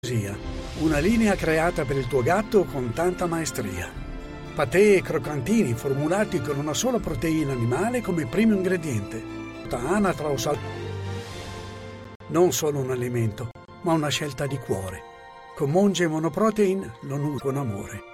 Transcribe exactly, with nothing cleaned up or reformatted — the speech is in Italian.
Una linea creata per il tuo gatto con tanta maestria. Patè e croccantini formulati con una sola proteina animale come primo ingrediente. Anatra o sal. Non solo un alimento, ma una scelta di cuore. Con Monge Monoprotein lo nutro con amore.